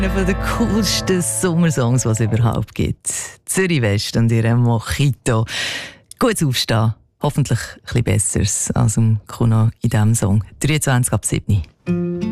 Einer der coolsten Sommersongs, was es überhaupt gibt. Zürich West und ihre Mojito. Gutes Aufstehen. Hoffentlich etwas Besseres als im Kuno in diesem Song. 23 ab 7.